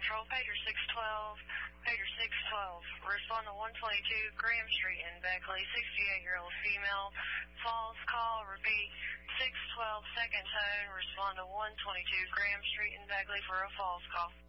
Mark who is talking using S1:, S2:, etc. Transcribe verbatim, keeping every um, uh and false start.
S1: Patrol, pager six twelve, pager six twelve. Respond to one twenty-two Graham Street in Beckley, sixty-eight-year-old female. False call, repeat, six twelve, second tone. Respond to one twenty-two Graham Street in Beckley for a false call.